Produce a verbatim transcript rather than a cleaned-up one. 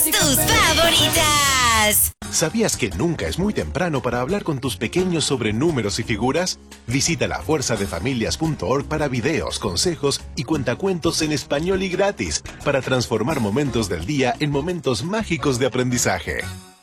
tus favoritas. ¿Sabías que nunca es muy temprano para hablar con tus pequeños sobre números y figuras? Visita la fuerza de familias punto org para videos, consejos y cuentacuentos en español y gratis para transformar momentos del día en momentos mágicos de aprendizaje.